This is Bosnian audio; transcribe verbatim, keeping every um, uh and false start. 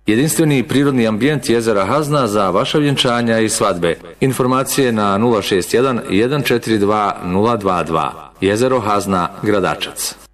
Jedinstveni prirodni ambijent jezera Hazna za vaša vjenčanja i svadbe. Informacije na nula šest jedan, jedan četiri dva, nula dva dva. Jezero Hazna, Gradačac.